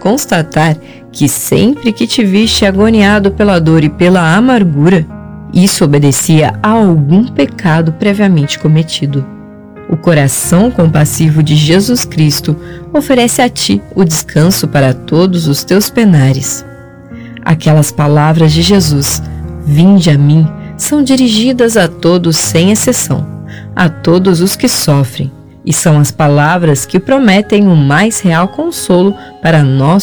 constatar que sempre que te viste agoniado pela dor e pela amargura, isso obedecia a algum pecado previamente cometido. O coração compassivo de Jesus Cristo oferece a ti o descanso para todos os teus penares. Aquelas palavras de Jesus, vinde a mim, são dirigidas a todos sem exceção, a todos os que sofrem, e são as palavras que prometem o mais real consolo para nós